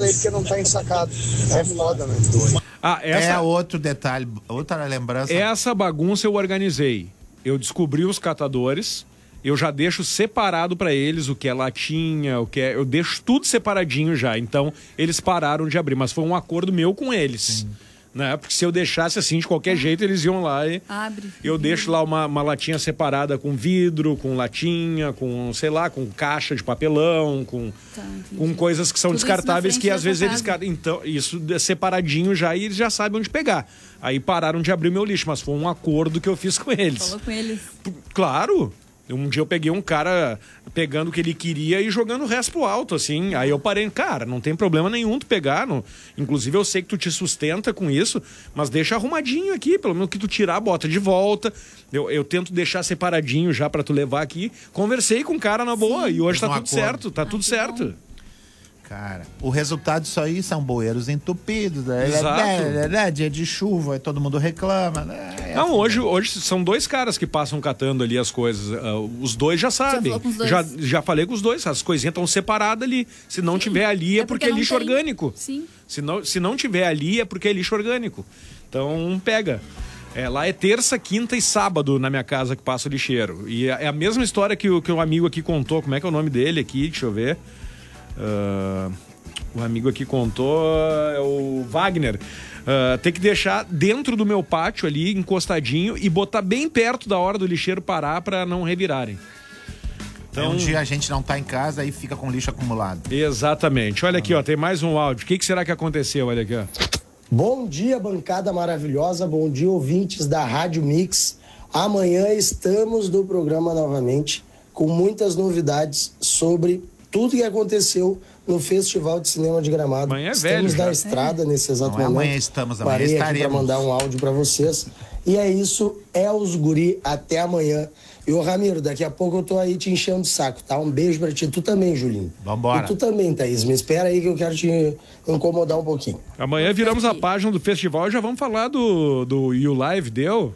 aí porque não tá ensacado. É foda, né? É outro detalhe, outra lembrança. Essa bagunça eu organizei. Eu descobri os catadores, eu já deixo separado pra eles o que é latinha, o que é... Eu deixo tudo separadinho já. Então, eles pararam de abrir, mas foi um acordo meu com eles. Sim. Né? Porque se eu deixasse assim, de qualquer jeito, eles iam lá e... Abre. Eu deixo lá uma latinha separada com vidro, com latinha, com, sei lá, com caixa de papelão, com coisas que são tudo descartáveis que às vezes eles... Então, isso é separadinho já e eles já sabem onde pegar. Aí pararam de abrir meu lixo, mas foi um acordo que eu fiz com eles. Falou com eles? Claro! Um dia eu peguei um cara pegando o que ele queria e jogando o resto pro alto, assim. Aí eu parei, cara, não tem problema nenhum tu pegar. Inclusive eu sei que tu te sustenta com isso, mas deixa arrumadinho aqui, pelo menos que tu tirar, bota de volta. Eu tento deixar separadinho já pra tu levar aqui. Conversei com o cara na boa. Sim. E hoje tá tudo certo, tá tudo certo. Bom. Cara, o resultado disso aí são bueiros entupidos, né? Exato. Dia de chuva, aí todo mundo reclama, né? Não, hoje são dois caras que passam catando ali as coisas. Os dois já sabem. Já falei com os dois, as coisinhas estão separadas ali. Se não tiver ali é porque é lixo orgânico. Sim. Se não tiver ali é porque é lixo orgânico. Então pega. Lá é terça, quinta e sábado na minha casa que passa o lixeiro. E é a mesma história que o amigo aqui contou. Como é que é o nome dele aqui? Deixa eu ver. O amigo aqui contou, é o Wagner. Tem que deixar dentro do meu pátio ali, encostadinho, e botar bem perto da hora do lixeiro parar pra não revirarem. Então, um dia a gente não tá em casa e fica com lixo acumulado. Exatamente. Olha aqui, ó, tem mais um áudio. O que será que aconteceu? Olha aqui, ó. Bom dia, bancada maravilhosa. Bom dia, ouvintes da Rádio Mix. Amanhã estamos no programa novamente com muitas novidades sobre tudo que aconteceu no Festival de Cinema de Gramado. Amanhã é estamos velho, na estrada nesse exato momento. Amanhã estaremos. Para mandar um áudio para vocês. E é isso, é os guri, até amanhã. E ô Ramiro, daqui a pouco eu tô aí te enchendo o saco, tá? Um beijo pra ti, tu também, Julinho. Vambora. E tu também, Thaís, me espera aí que eu quero te incomodar um pouquinho. Amanhã viramos a página do festival e já vamos falar do You Live, deu?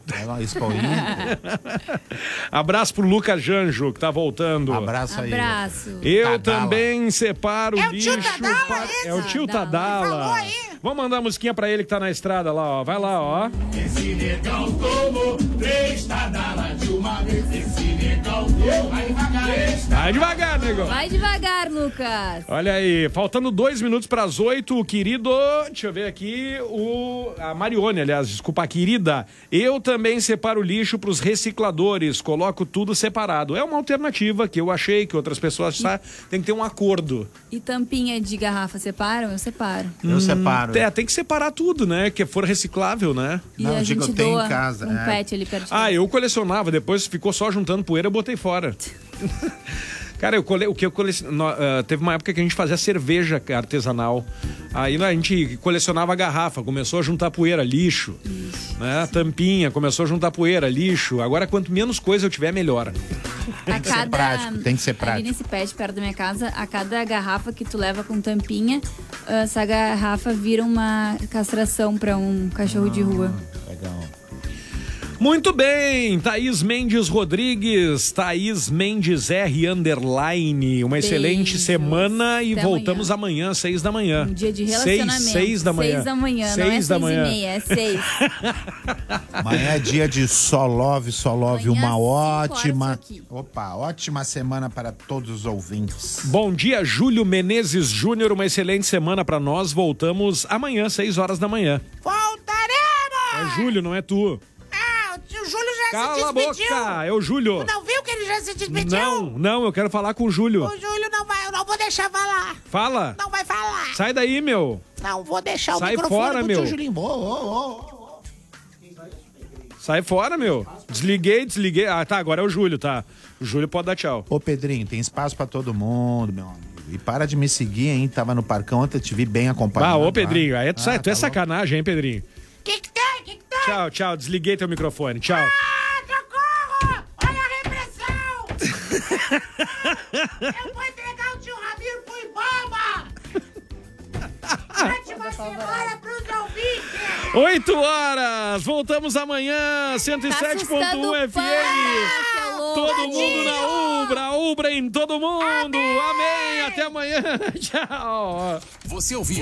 Abraço pro Lucas Janjo, que tá voltando. Abraço aí. Eu também separo o lixo. É o tio Tadala. Vamos mandar a musiquinha pra ele que tá na estrada lá, ó. Vai lá, ó. Esse negão tomou 3 Tadala de uma vez. Esse negão tomou. Vai devagar. Vai devagar, negão. Vai devagar, Lucas. Olha aí, faltando 2 minutos para as 8, o querido, deixa eu ver aqui, a Marione, aliás, desculpa, a querida, eu também separo o lixo para os recicladores, coloco tudo separado. É uma alternativa que eu achei, que outras pessoas tem que ter um acordo. E tampinha de garrafa separam? Eu separo. Eu separo. Tem que separar tudo, né? Que for reciclável, né? E a gente doa em casa. Um pet ali pertinho. Eu colecionava, depois ficou só juntando poeira, eu botei fora. Cara, teve uma época que a gente fazia cerveja artesanal. Aí a gente colecionava garrafa, começou a juntar poeira, lixo. Né? Tampinha, começou a juntar poeira, lixo. Agora, quanto menos coisa eu tiver, melhor. Tem que ser prático. Ali nesse pet, perto da minha casa, a cada garrafa que tu leva com tampinha, essa garrafa vira uma castração para um cachorro de rua. Legal. Muito bem, Thaís Mendes Rodrigues, Thaís Mendes R _, uma excelente semana e voltamos amanhã, 6 da manhã. Um dia de relacionamento. 6 da manhã. 6 da manhã, 6 não é 6:30, é 6. Amanhã é dia de só love, uma ótima semana para todos os ouvintes. Bom dia, Júlio Menezes Júnior, uma excelente semana para nós, voltamos amanhã, 6 horas da manhã. Voltaremos! É Júlio, não é tu. O Júlio já Cala se despediu. A boca, é o Júlio. Tu não viu que ele já se despediu? Não, eu quero falar com o Júlio. O Júlio não vai, eu não vou deixar falar. Fala. Não vai falar. Sai daí, meu. Não vou deixar Sai o microfone fora, pro meu. tio Julinho. Sai fora, meu. Desliguei. Ah, tá, agora é o Júlio, tá. O Júlio pode dar tchau. Ô, Pedrinho, tem espaço pra todo mundo, meu amigo. E para de me seguir, hein? Tava no Parcão ontem, eu te vi bem acompanhado. Ô, Pedrinho, aí tu é sacanagem, hein, Pedrinho? Que tem? Tchau, desliguei teu microfone, tchau. Socorro! Olha a repressão! Eu vou entregar o tio Ramiro pro Ibama! Ótima semana pros ouvintes! 8 horas, voltamos amanhã, 107.1 FM. Todo mundo na Ubra em todo mundo. Amém. Até amanhã. Tchau. Você ouviu?